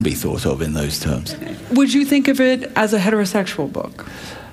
be thought of in those terms. Would you think of it as a heterosexual book?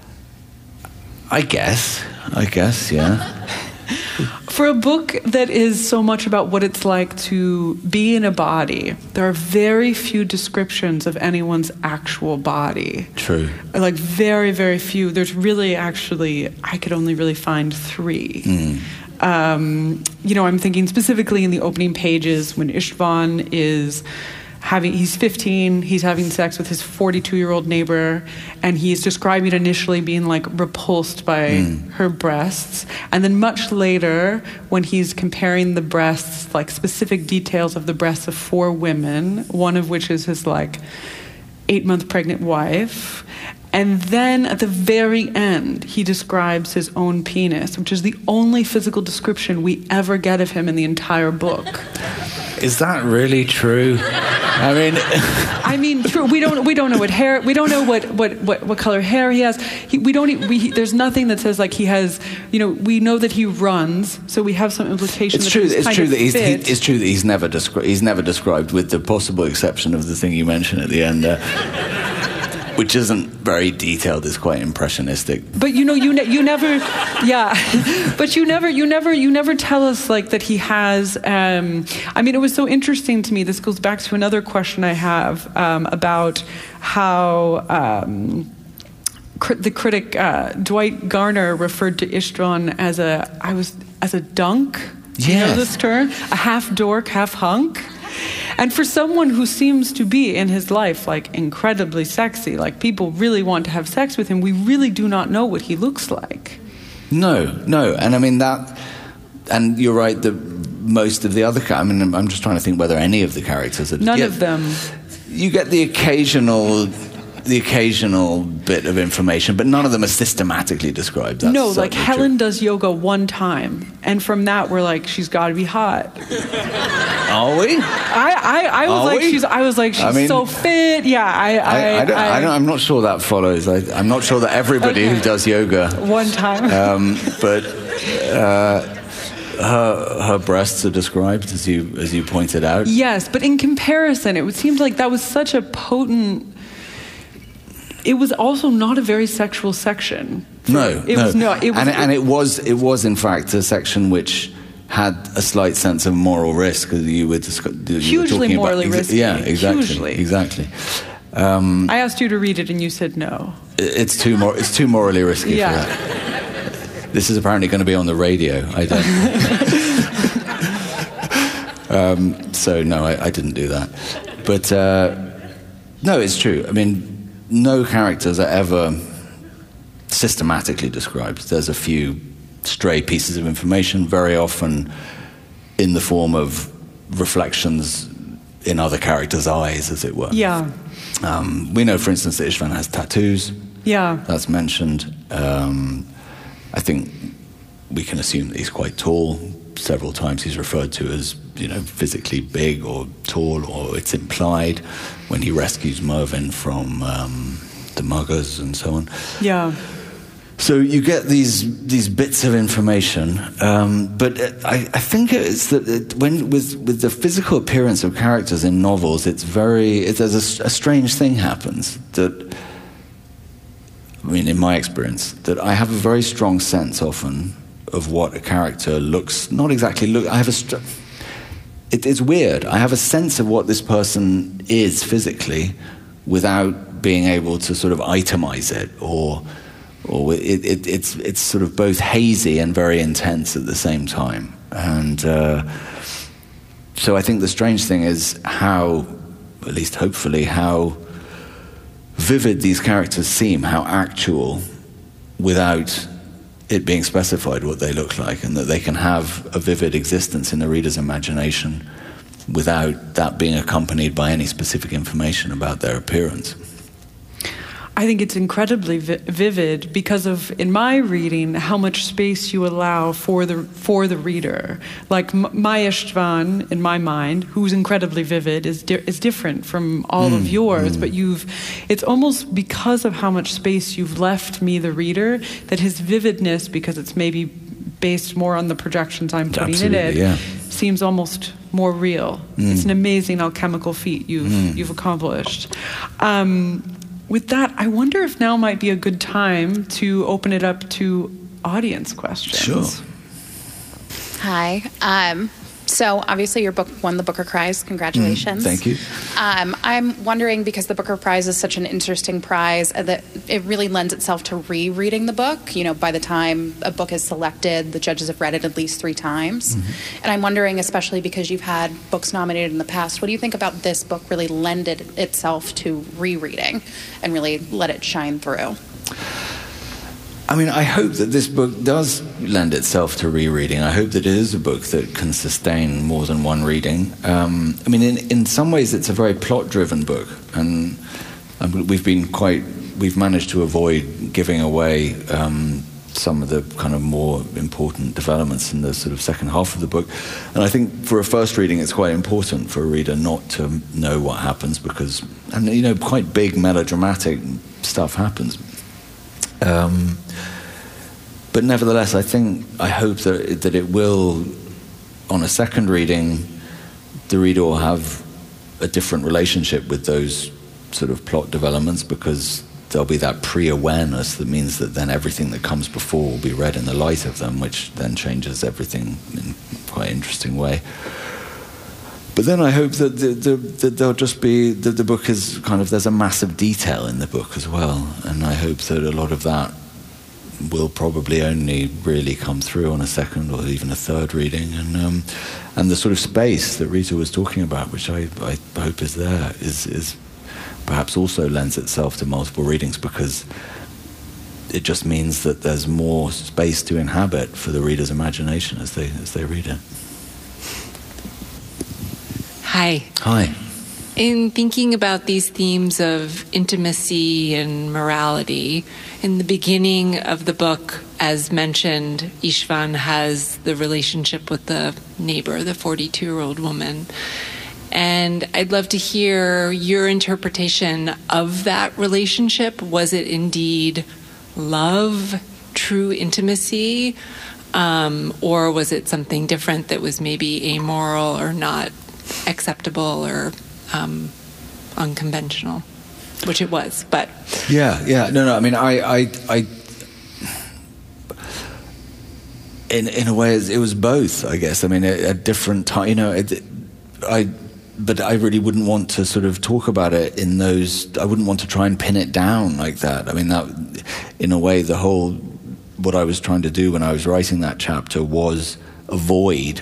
I guess, yeah. For a book that is so much about what it's like to be in a body, there are very few descriptions of anyone's actual body. True. Like very, very few. There's really actually, I could only really find 3. I'm thinking specifically in the opening pages when István he's 15, he's having sex with his 42-year-old neighbor, and he's describing it initially being like repulsed by her breasts. And then much later, when he's comparing the breasts, like specific details of the breasts of 4 women, one of which is his like 8-month pregnant wife. And then at the very end, he describes his own penis, which is the only physical description we ever get of him in the entire book. Is that really true? I mean, true. We don't know what hair. We don't know what color hair he has. There's nothing that says like he has. We know that he runs, so we have some implication. It's true that he's never described, with the possible exception of the thing you mentioned at the end. Which isn't very detailed, is quite impressionistic. But you never, yeah. But you never tell us like that he has. It was so interesting to me. This goes back to another question I have about how the critic Dwight Garner referred to István as a dunk. Do you know this term? A half dork, half hunk. And for someone who seems to be in his life like incredibly sexy, like people really want to have sex with him, we really do not know what he looks like. No. And you're right that most of the other I'm just trying to think whether any of the characters are... None of them. You get the occasional bit of information, but none of them are systematically described. That's no, like Helen true. does yoga one time, and from that we're like, she's got to be hot. Are we? I was like, she's so fit. Yeah, I'm not sure that follows. I'm not sure that everybody who does yoga one time. But her breasts are described as you pointed out. Yes, but in comparison, it seemed like that was such a potent. It was also not a very sexual section. It was in fact a section which had a slight sense of moral risk, as you were hugely morally risky. Yeah, exactly. Hugely. Exactly. I asked you to read it, and you said no. It's too morally risky for that. This is apparently going to be on the radio. I don't. So no, I didn't do that. But no, it's true. No characters are ever systematically described. There's a few stray pieces of information, very often in the form of reflections in other characters' eyes, as it were. Yeah. We know, for instance, that István has tattoos. Yeah. That's mentioned. I think we can assume that he's quite tall. Several times he's referred to as, physically big or tall, or it's implied when he rescues Mervyn from the muggers and so on. Yeah. So you get these bits of information, but I think it's that with the physical appearance of characters in novels, there's a strange thing happens that, in my experience, that I have a very strong sense often of what a character looks. Not exactly look. I have it's weird. I have a sense of what this person is physically, without being able to sort of itemize it, or it's sort of both hazy and very intense at the same time. And so I think the strange thing is how, at least hopefully, how vivid these characters seem, how actual, without it being specified what they look like, and that they can have a vivid existence in the reader's imagination without that being accompanied by any specific information about their appearance. I think it's incredibly vivid because of, in my reading, how much space you allow for the reader. Like my István, in my mind, who's incredibly vivid, is different from all of yours. But it's almost because of how much space you've left me, the reader, that his vividness, because it's maybe based more on the projections I'm putting in it, seems almost more real. It's an amazing alchemical feat you've accomplished. With that, I wonder if now might be a good time to open it up to audience questions. Sure. Hi. So obviously your book won the Booker Prize. Congratulations. Thank you. I'm wondering, because the Booker Prize is such an interesting prize, that it really lends itself to rereading the book. By the time a book is selected, the judges have read it at least 3 times. And I'm wondering, especially because you've had books nominated in the past, what do you think about this book really lended itself to rereading and really let it shine through? I mean, I hope that this book does lend itself to rereading. I hope that it is a book that can sustain more than one reading. I mean, in some ways, it's a very plot-driven book, and we've managed to avoid giving away some of the kind of more important developments in the sort of second half of the book. And I think for a first reading, it's quite important for a reader not to know what happens, because, quite big melodramatic stuff happens. But nevertheless, I hope that it will, on a second reading, the reader will have a different relationship with those sort of plot developments, because there'll be that pre-awareness that means that then everything that comes before will be read in the light of them, which then changes everything in quite an interesting way. But then I hope that there'll just be the book is kind of, there's a massive detail in the book as well, and I hope that a lot of that will probably only really come through on a second or even a third reading, and the sort of space that Rita was talking about, which I hope is there, is perhaps also lends itself to multiple readings, because it just means that there's more space to inhabit for the reader's imagination as they read it. Hi. In thinking about these themes of intimacy and morality, in the beginning of the book, as mentioned, Istvan has the relationship with the neighbor, the 42-year-old woman. And I'd love to hear your interpretation of that relationship. Was it indeed love, true intimacy, or was it something different that was maybe amoral or not acceptable or unconventional, which it was, but no. I mean, I in a way, it was both, I guess. I mean, at different time, but I really wouldn't want to sort of talk about it in those. I wouldn't want to try and pin it down like that. I mean, that in a way, what I was trying to do when I was writing that chapter was to avoid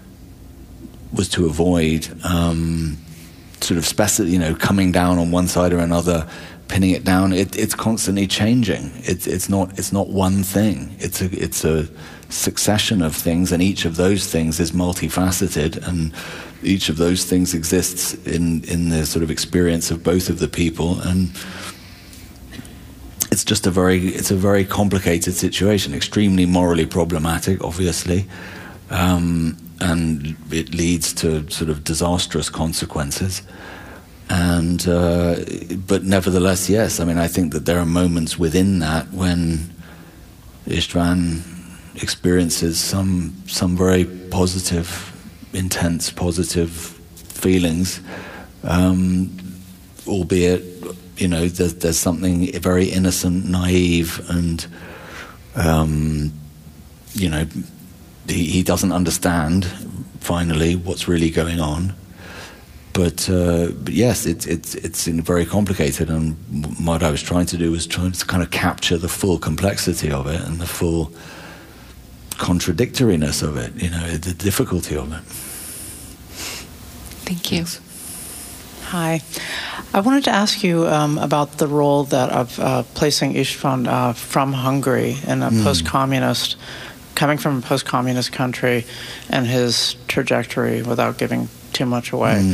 sort of coming down on one side or another, pinning it down. It's constantly changing. It's not one thing. It's a succession of things, and each of those things is multifaceted, and each of those things exists in the sort of experience of both of the people, and it's a very complicated situation, extremely morally problematic, obviously. And it leads to sort of disastrous consequences. And but nevertheless, yes, I mean, I think that there are moments within that when Istvan experiences some very positive, intense, positive feelings, albeit, there's something very innocent, naive, and, he doesn't understand, finally, what's really going on. But yes, it's very complicated, and what I was trying to do was trying to kind of capture the full complexity of it and the full contradictoriness of it, the difficulty of it. Thank you. Thanks. Hi. I wanted to ask you about the role of placing Istvan from Hungary in a post-communist, coming from a post-communist country, and his trajectory, without giving too much away,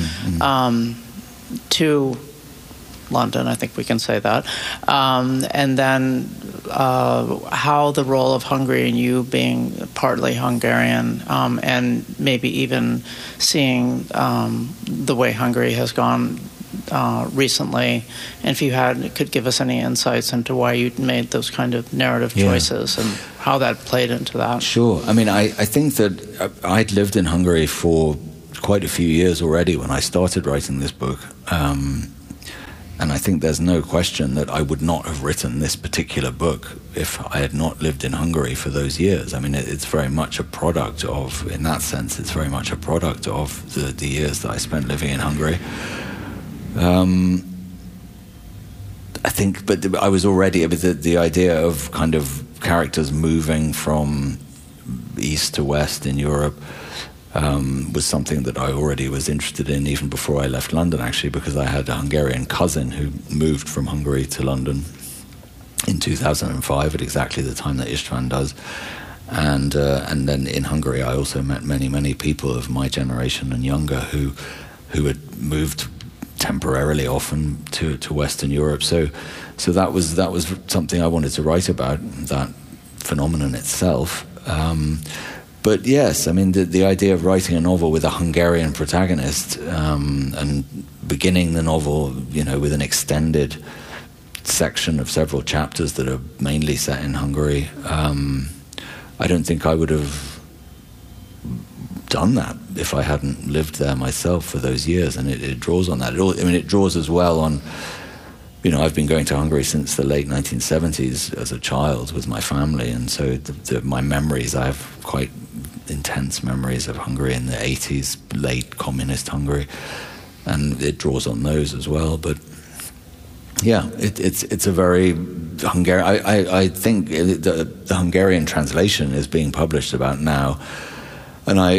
to London, I think we can say that. And then how the role of Hungary and you being partly Hungarian, and maybe even seeing the way Hungary has gone recently, and if you could give us any insights into why you made those kind of narrative choices and how that played into that. Sure. I mean, I think that I'd lived in Hungary for quite a few years already when I started writing this book. And I think there's no question that I would not have written this particular book if I had not lived in Hungary for those years. I mean, it's very much a product of, in that sense, it's very much a product of the years that I spent living in Hungary. I think, but I was already, the idea of kind of characters moving from east to west in Europe was something that I already was interested in even before I left London, actually, because I had a Hungarian cousin who moved from Hungary to London in 2005 at exactly the time that István does. And then in Hungary I also met many people of my generation and younger who had moved temporarily often to Western Europe. So that was something I wanted to write about, that phenomenon itself. But yes, I mean, the idea of writing a novel with a Hungarian protagonist and beginning the novel, with an extended section of several chapters that are mainly set in Hungary, I don't think I would have done that if I hadn't lived there myself for those years. And it draws on that. It draws as well on, I've been going to Hungary since the late 1970s as a child with my family, and so my memories, I have quite intense memories of Hungary in the 80s, late communist Hungary, and it draws on those as well. But yeah, it's a very Hungarian. I think the Hungarian translation is being published about now, and I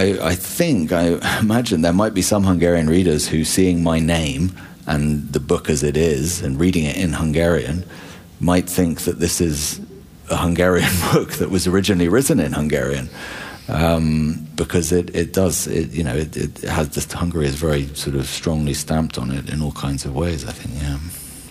imagine there might be some Hungarian readers who, seeing my name and the book as it is and reading it in Hungarian, might think that this is a Hungarian book that was originally written in Hungarian. Because it has this, Hungary is very sort of strongly stamped on it in all kinds of ways, I think, yeah.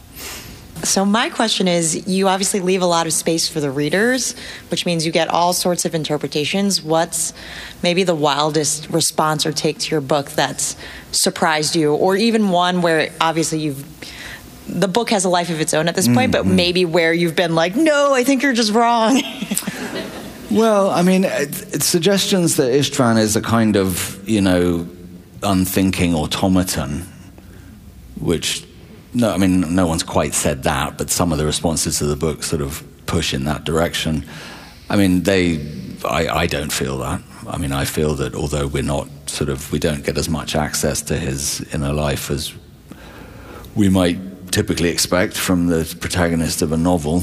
So my question is, you obviously leave a lot of space for the readers, which means you get all sorts of interpretations. What's maybe the wildest response or take to your book that's surprised you, or even one where obviously the book has a life of its own at this point, but maybe where you've been like, no, I think you're just wrong? Well, I mean, it's suggestions that István is a kind of, unthinking automaton, which, no one's quite said that, but some of the responses to the book sort of push in that direction. I mean, I don't feel that. I mean, I feel that although we don't get as much access to his inner life as we might typically expect from the protagonist of a novel,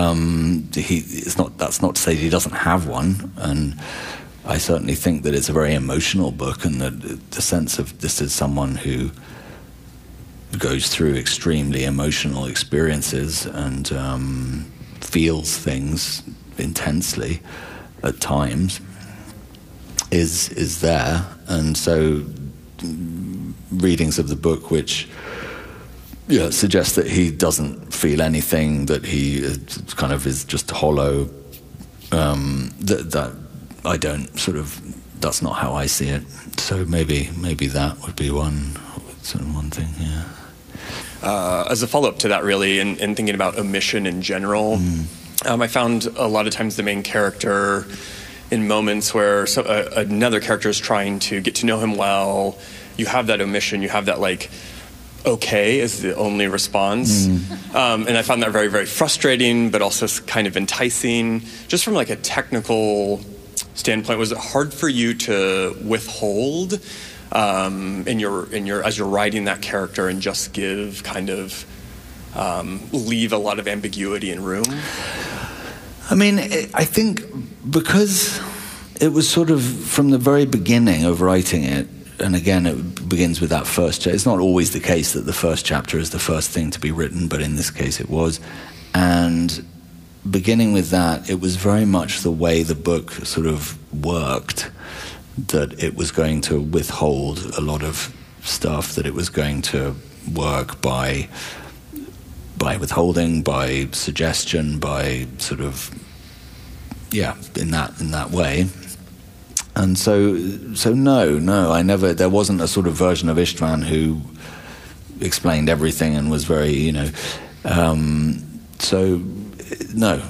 that's not to say he doesn't have one, and I certainly think that it's a very emotional book, and that the sense of this is someone who goes through extremely emotional experiences and feels things intensely at times is there. And so readings of the book which suggest that he doesn't feel anything, that he kind of is just hollow, that I don't that's not how I see it. So maybe that would be one thing, yeah. As a follow-up to that, really, and thinking about omission in general, I found a lot of times the main character, in moments where another character is trying to get to know him well, you have that omission, you have that, okay is the only response. And I found that very, very frustrating, but also kind of enticing. Just from a technical standpoint, was it hard for you to withhold in your as you're writing that character and just give kind of leave a lot of ambiguity and room? I mean, I think because it was sort of from the very beginning of writing it, and again, it begins with that first chapter. It's not always the case that the first chapter is the first thing to be written, but in this case it was. And beginning with that, it was very much the way the book sort of worked, that it was going to withhold a lot of stuff, that it was going to work by withholding, by suggestion, by sort of, in that way. And so no, I never. There wasn't a sort of version of István who explained everything and was very, you know. So, no.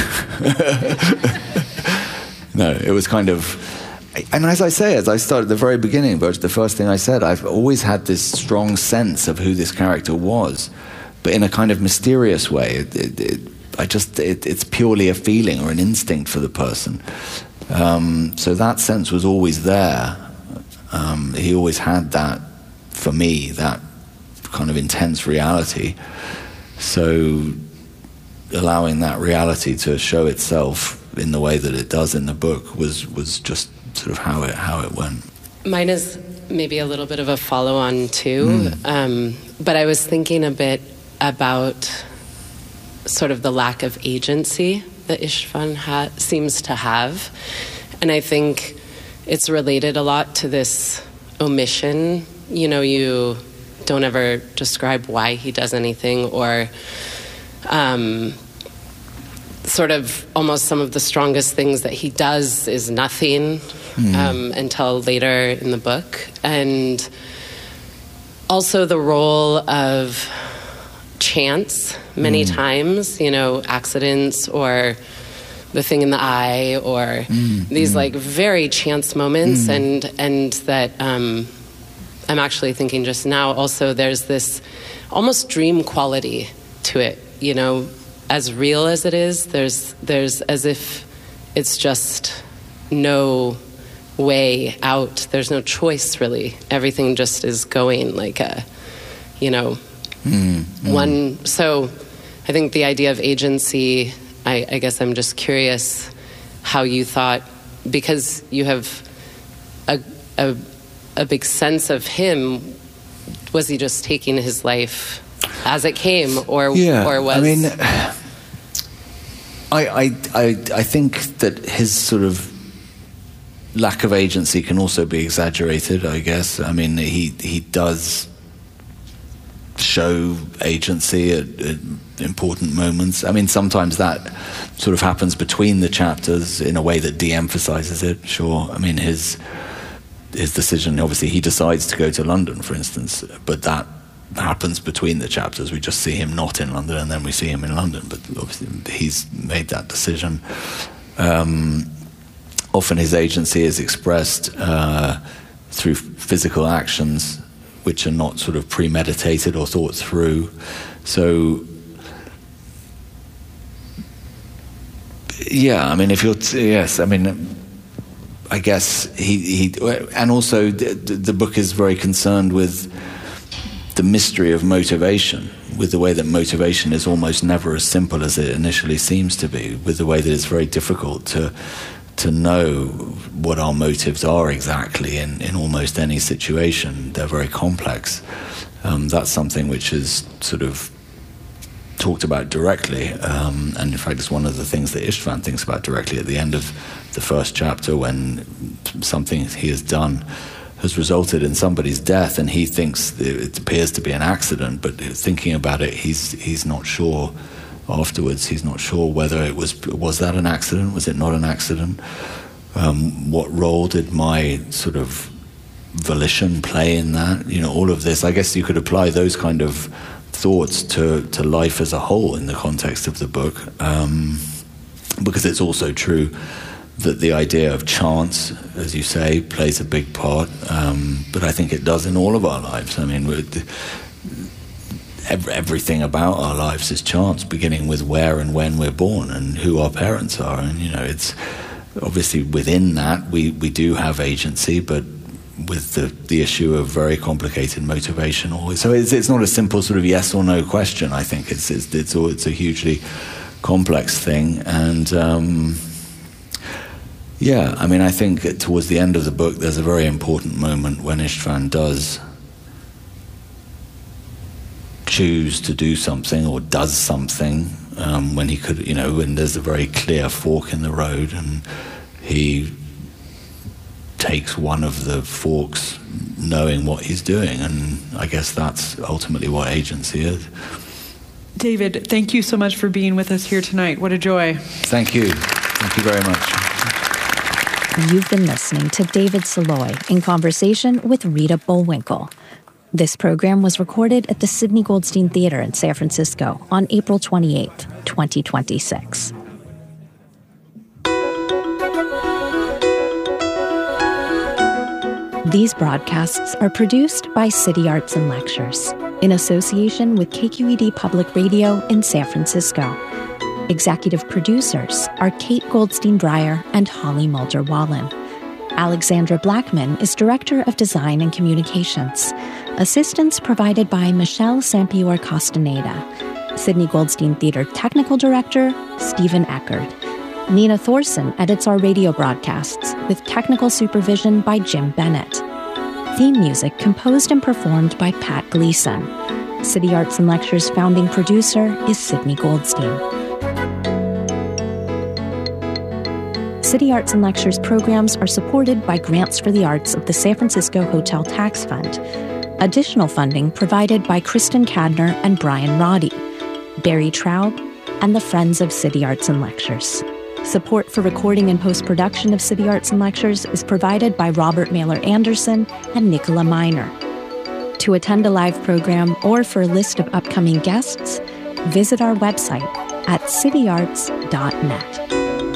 No, it was kind of... And as I say, as I started at the very beginning, but the first thing I said, I've always had this strong sense of who this character was, but in a kind of mysterious way. It's purely a feeling or an instinct for the person. So that sense was always there. He always had that, for me, that kind of intense reality. So allowing that reality to show itself in the way that it does in the book was just sort of how it went. Mine is maybe a little bit of a follow-on too, but I was thinking a bit about sort of the lack of agency that István seems to have, and I think it's related a lot to this omission. You know, you don't ever describe why he does anything, or sort of almost some of the strongest things that he does is nothing until later in the book. And also the role of chance many times, you know, accidents or the thing in the eye or these like very chance moments and that I'm actually thinking just now also there's this almost dream quality to it, you know, as real as it is, there's as if it's just no way out. There's no choice, really. Everything just is going like a, you know, one. So I think the idea of agency, I guess I'm just curious how you thought, because you have a big sense of him, was he just taking his life as it came, or was... I mean, I think that his sort of lack of agency can also be exaggerated, I guess. I mean, he does show agency at important moments. I mean, sometimes that sort of happens between the chapters in a way that de-emphasizes it, sure. I mean, his decision, obviously, he decides to go to London, for instance, but that happens between the chapters. We just see him not in London and then we see him in London, but obviously he's made that decision. Often his agency is expressed through physical actions which are not sort of premeditated or thought through. So yeah, I mean, if you're yes, I mean, I guess he and also the book is very concerned with the mystery of motivation, with the way that motivation is almost never as simple as it initially seems to be, with the way that it's very difficult to know what our motives are exactly in almost any situation. They're very complex. That's something which is sort of talked about directly, and in fact it's one of the things that István thinks about directly at the end of the first chapter, when something he has done has resulted in somebody's death, and he thinks it appears to be an accident, but thinking about it, he's not sure afterwards. He's not sure whether it was that an accident, was it not an accident? What role did my sort of volition play in that? You know, all of this, I guess you could apply those kind of thoughts to life as a whole in the context of the book, because it's also true that the idea of chance, as you say, plays a big part, but I think it does in all of our lives. I mean, everything about our lives is chance, beginning with where and when we're born and who our parents are. And, you know, it's obviously within that we do have agency, but with the issue of very complicated motivation always. So it's not a simple sort of yes or no question. I think it's a hugely complex thing. And yeah, I mean, I think towards the end of the book there's a very important moment when István does choose to do something or does something when he could, you know, when there's a very clear fork in the road and he takes one of the forks knowing what he's doing, and I guess that's ultimately what agency is. David, thank you so much for being with us here tonight. What a joy. Thank you. Thank you very much. You've been listening to David Saloy in conversation with Rita Bullwinkle. This program was recorded at the Sidney Goldstein Theater in San Francisco on April 28, 2026. These broadcasts are produced by City Arts and Lectures in association with KQED Public Radio in San Francisco. Executive producers are Kate Goldstein-Dreyer and Holly Mulder-Wallen. Alexandra Blackman is Director of Design and Communications. Assistance provided by Michelle Sampior Castaneda. Sidney Goldstein Theater Technical Director, Stephen Eckerd. Nina Thorson edits our radio broadcasts with technical supervision by Jim Bennett. Theme music composed and performed by Pat Gleason. City Arts and Lectures founding producer is Sidney Goldstein. City Arts and Lectures programs are supported by grants for the arts of the San Francisco Hotel Tax Fund. Additional funding provided by Kristen Cadner and Brian Roddy, Barry Traub, and the Friends of City Arts and Lectures. Support for recording and post-production of City Arts and Lectures is provided by Robert Mailer Anderson and Nicola Miner. To attend a live program or for a list of upcoming guests, visit our website at cityarts.net.